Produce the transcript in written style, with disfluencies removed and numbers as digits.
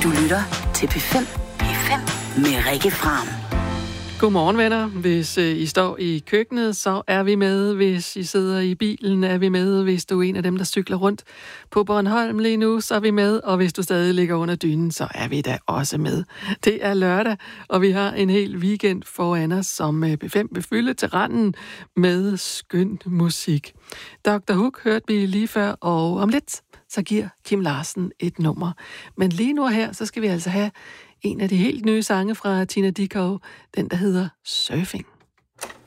Du lytter til P5 med Rikke Fram. Godmorgen, venner. Hvis I står i køkkenet, så er vi med. Hvis I sidder i bilen, er vi med. Hvis du er en af dem, der cykler rundt på Bornholm lige nu, så er vi med. Og hvis du stadig ligger under dynen, så er vi da også med. Det er lørdag, og vi har en hel weekend foran os, som P5 vil fylde til randen med skøn musik. Dr. Hook hørte vi lige før, og om lidt, så giver Kim Larsen et nummer. Men lige nu her, så skal vi altså have en af de helt nye sange fra Tina Dickow, den der hedder Surfing.